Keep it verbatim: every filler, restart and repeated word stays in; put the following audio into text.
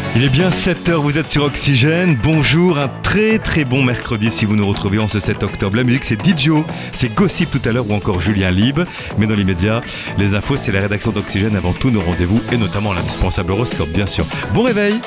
Il est bien sept heures, vous êtes sur Oxygène. Bonjour, un très très bon mercredi si vous nous retrouvez en ce sept octobre. La musique c'est D J O, c'est Gossip tout à l'heure ou encore Julien Lieb. Mais dans l'immédiat, les infos c'est la rédaction d'Oxygène avant tous nos rendez-vous et notamment l'indispensable horoscope bien sûr. Bon réveil.